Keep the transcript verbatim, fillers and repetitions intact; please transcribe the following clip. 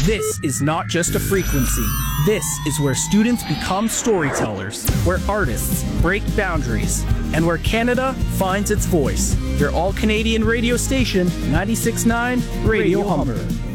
This is not just a frequency. This is where students become storytellers, where artists break boundaries, and where Canada finds its voice. Your all-Canadian radio station, ninety-six point nine Radio Humber.